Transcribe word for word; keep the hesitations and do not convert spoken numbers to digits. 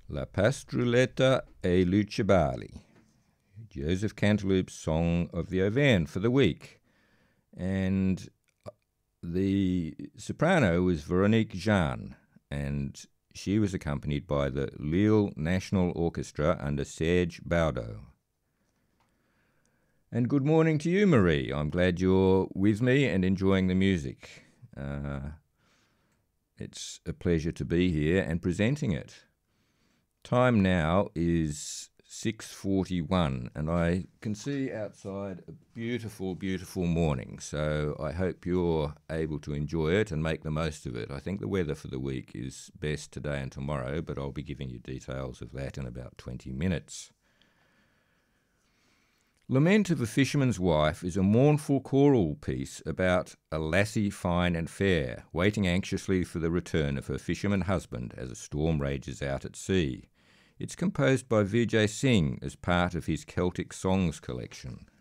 La Pastruletta e Lucibali, Joseph Cantilupe's Song of the Auvergne for the week. And the soprano was Veronique Jeanne, and she was accompanied by the Lille National Orchestra under Serge Baudo. And good morning to you, Marie. I'm glad you're with me and enjoying the music. Uh, it's a pleasure to be here and presenting it. Time now is six forty-one, and I can see outside a beautiful, beautiful morning, so I hope you're able to enjoy it and make the most of it. I think the weather for the week is best today and tomorrow, but I'll be giving you details of that in about twenty minutes. Lament of a Fisherman's Wife is a mournful choral piece about a lassie fine and fair, waiting anxiously for the return of her fisherman husband as a storm rages out at sea. It's composed by Vijay Singh as part of his Celtic Songs collection.